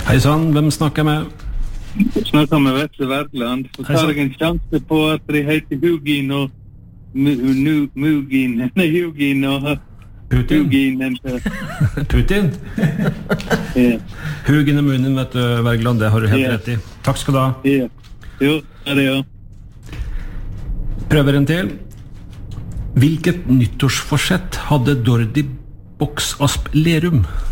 Hei sann, hvem snakker jeg med? Snakker med Vetle Wergeland. Så tar jeg en sjanse på at de heter Hugin og Mugin. Nei, Hugin og Putin? Hugin. Putin? Ja. Hugin og Munin, vet du, Wergeland, det har du helt rett i. Takk skal du ha. Ja. Jo, det ja. Prøver en til. Hvilket nyttårsforsett hadde Dordi Boksasp Lerum?